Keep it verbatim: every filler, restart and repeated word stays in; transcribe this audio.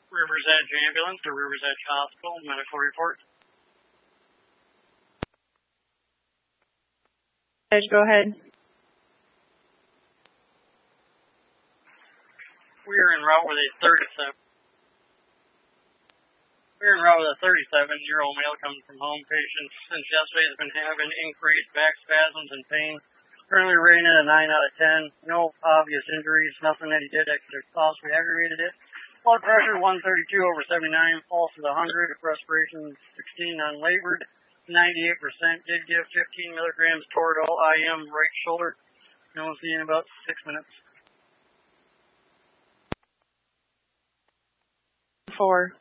Rivers Edge Ambulance to Rivers Edge Hospital, medical report. Edge, go ahead. We are en route with a thirty-seven. We're en route with a thirty-seven-year-old male coming from home. Patient since yesterday has been having increased back spasms and pain. Currently rating at a nine out of ten. No obvious injuries. Nothing that he did that could have possibly aggravated it. Blood pressure one thirty-two over seventy-nine. Pulse is one hundred. Respiration sixteen unlabored. ninety-eight percent. Did give fifteen milligrams Toradol I M right shoulder. And we'll see you in about six minutes. Four.